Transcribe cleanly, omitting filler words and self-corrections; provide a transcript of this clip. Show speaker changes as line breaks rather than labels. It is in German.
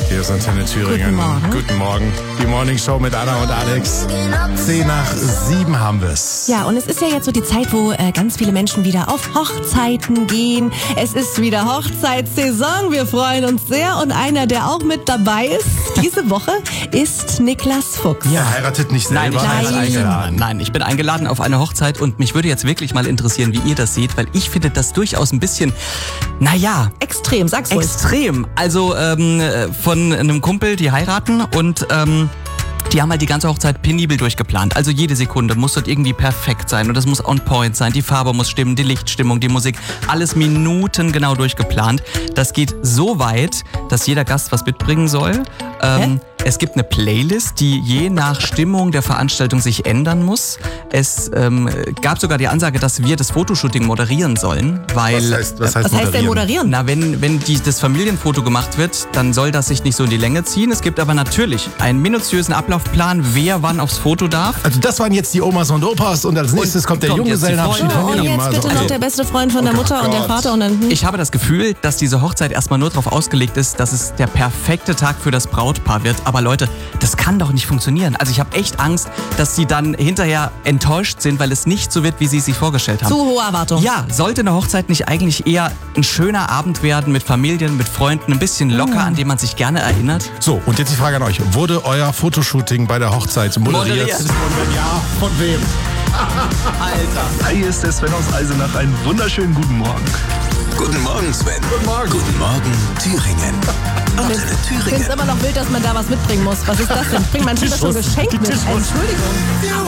Hier ist Antenne Thüringen. Guten Morgen. Die Morning Show mit Anna und Alex. 6:10 haben wir's.
Ja, und es ist ja jetzt so die Zeit, wo ganz viele Menschen wieder auf Hochzeiten gehen. Es ist wieder Hochzeitssaison. Wir freuen uns sehr. Und einer, der auch mit dabei ist, diese Woche, ist Niklas Fuchs.
Ja, heiratet nicht selber.
Nein, ich bin eingeladen auf eine Hochzeit und mich würde jetzt wirklich mal interessieren, wie ihr das seht, weil ich finde das durchaus ein bisschen,
Extrem, sag's ruhig.
extrem. Also von einem Kumpel, die heiraten und die haben halt die ganze Hochzeit penibel durchgeplant. Also jede Sekunde muss dort irgendwie perfekt sein und das muss on point sein. Die Farbe muss stimmen, die Lichtstimmung, die Musik, alles minutengenau durchgeplant. Das geht so weit, dass jeder Gast was mitbringen soll. Es gibt eine Playlist, die je nach Stimmung der Veranstaltung sich ändern muss. Es gab sogar die Ansage, dass wir das Fotoshooting moderieren sollen, weil...
Was heißt
denn moderieren?
Na, wenn das Familienfoto gemacht wird, dann soll das sich nicht so in die Länge ziehen. Es gibt aber natürlich einen minutiösen Ablaufplan, wer wann aufs Foto darf.
Also das waren jetzt die Omas und Opas und als nächstes kommt der Junggesellenabschied von
Und
Ihnen.
jetzt bitte noch der beste Freund von der Mutter und der Vater und dann...
Ich habe das Gefühl, dass diese Hochzeit erstmal nur darauf ausgelegt ist, dass es der perfekte Tag für das Brautpaar wird. Aber Leute, das kann doch nicht funktionieren. Also ich habe echt Angst, dass sie dann hinterher enttäuscht sind, weil es nicht so wird, wie sie es sich vorgestellt haben.
Zu hohe Erwartung.
Ja, sollte eine Hochzeit nicht eigentlich eher ein schöner Abend werden mit Familien, mit Freunden, ein bisschen locker, an den man sich gerne erinnert?
So, und jetzt die Frage an euch. Wurde euer Fotoshooting bei der Hochzeit moderiert? Und wenn ja, von wem?
Alter.
Hier ist der Sven aus Eisenach. Einen wunderschönen guten Morgen.
Guten Morgen, Sven.
Guten Morgen.
Guten Morgen, Thüringen. Antenne
Ich finde
Thüringen.
es immer noch wild, dass man da was mitbringen muss. Was ist das denn? Bringt man schon das schon geschenkt mit? Entschuldigung.